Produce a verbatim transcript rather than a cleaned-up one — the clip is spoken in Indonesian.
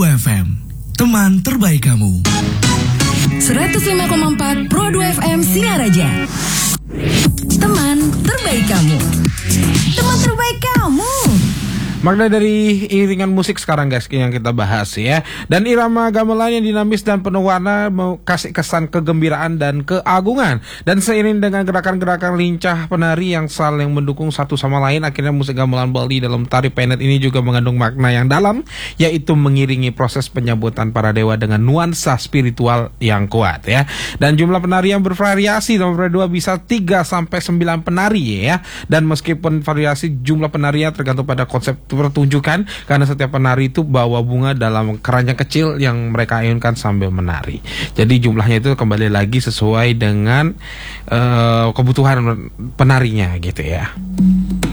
dua F M, teman terbaik kamu. seratus lima koma empat Pro dua F M Singaraja. Teman terbaik kamu. Teman terbaik kamu. Makna dari iringan musik sekarang guys yang kita bahas ya. Dan irama gamelan yang dinamis dan penuh warna mau kasih kesan kegembiraan dan keagungan. Dan seiring dengan gerakan-gerakan lincah penari yang saling mendukung satu sama lain, akhirnya musik gamelan Bali dalam tari penet ini juga mengandung makna yang dalam, yaitu mengiringi proses penyambutan para dewa dengan nuansa spiritual yang kuat ya. Dan jumlah penari yang bervariasi, nomor dua bisa tiga sampai sembilan penari ya. Dan meskipun variasi jumlah penarinya tergantung pada konsep pertunjukan, karena setiap penari itu bawa bunga dalam keranjang kecil yang mereka ayunkan sambil menari. Jadi jumlahnya itu kembali lagi sesuai dengan uh, kebutuhan penarinya gitu ya.